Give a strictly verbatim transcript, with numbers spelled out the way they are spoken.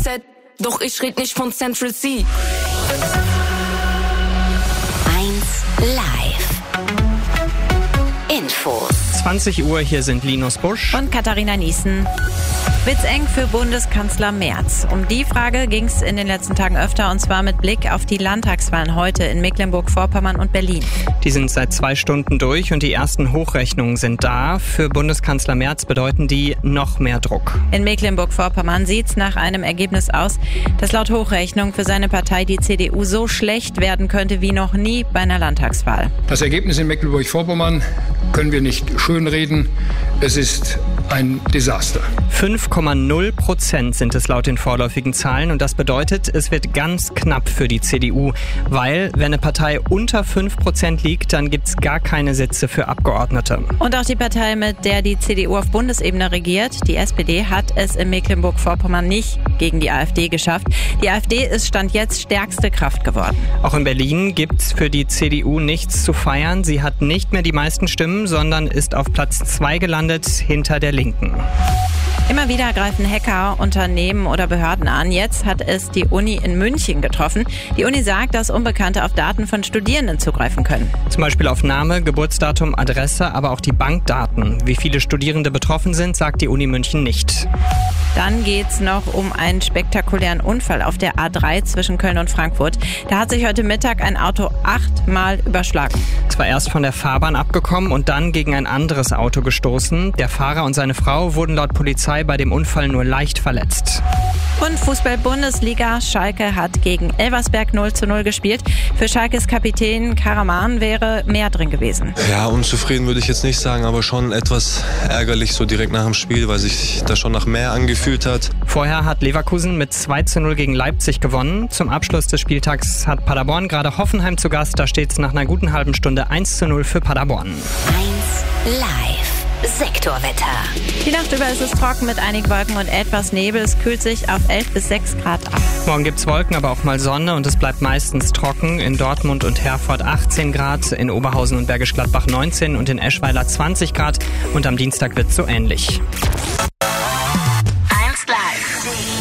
Z, doch ich red nicht von Central C. eins live. Infos. zwanzig Uhr, hier sind Linus Busch und Katharina Niesen. Wird's eng für Bundeskanzler Merz? Um die Frage ging's in den letzten Tagen öfter, und zwar mit Blick auf die Landtagswahlen heute in Mecklenburg-Vorpommern und Berlin. Die sind seit zwei Stunden durch und die ersten Hochrechnungen sind da. Für Bundeskanzler Merz bedeuten die noch mehr Druck. In Mecklenburg-Vorpommern sieht's nach einem Ergebnis aus, das laut Hochrechnung für seine Partei, die C D U, so schlecht werden könnte wie noch nie bei einer Landtagswahl. Das Ergebnis in Mecklenburg-Vorpommern können wir nicht schönreden. Es ist ein Desaster. fünf Komma null Prozent sind es laut den vorläufigen Zahlen, und das bedeutet, es wird ganz knapp für die C D U, weil wenn eine Partei unter fünf Prozent liegt, dann gibt's gar keine Sitze für Abgeordnete. Und auch die Partei, mit der die C D U auf Bundesebene regiert, die S P D, hat es in Mecklenburg-Vorpommern nicht gegen die AfD geschafft. Die AfD ist Stand jetzt stärkste Kraft geworden. Auch in Berlin gibt's für die C D U nichts zu feiern. Sie hat nicht mehr die meisten Stimmen, sondern ist auf Platz zwei gelandet, hinter der Linken. Immer wieder greifen Hacker Unternehmen oder Behörden an. Jetzt hat es die Uni in München getroffen. Die Uni sagt, dass Unbekannte auf Daten von Studierenden zugreifen können. Zum Beispiel auf Name, Geburtsdatum, Adresse, aber auch die Bankdaten. Wie viele Studierende betroffen sind, sagt die Uni München nicht. Dann geht's noch um einen spektakulären Unfall auf der A drei zwischen Köln und Frankfurt. Da hat sich heute Mittag ein Auto achtmal überschlagen. Es war erst von der Fahrbahn abgekommen und dann gegen ein anderes Auto gestoßen. Der Fahrer und seine Frau wurden laut Polizei bei dem Unfall nur leicht verletzt. Und Fußball-Bundesliga. Schalke hat gegen Elversberg null zu null gespielt. Für Schalkes Kapitän Karaman wäre mehr drin gewesen. Ja, unzufrieden würde ich jetzt nicht sagen, aber schon etwas ärgerlich so direkt nach dem Spiel, weil sich das schon nach mehr angefühlt hat. Vorher hat Leverkusen mit zwei zu null gegen Leipzig gewonnen. Zum Abschluss des Spieltags hat Paderborn gerade Hoffenheim zu Gast. Da steht es nach einer guten halben Stunde eins zu null für Paderborn. eins live. Sektorwetter. Die Nacht über ist es trocken mit einigen Wolken und etwas Nebel. Es kühlt sich auf elf bis sechs Grad ab. Morgen gibt's Wolken, aber auch mal Sonne, und es bleibt meistens trocken. In Dortmund und Herford achtzehn Grad, in Oberhausen und Bergisch Gladbach neunzehn und in Eschweiler zwanzig Grad. Und am Dienstag wird's so ähnlich.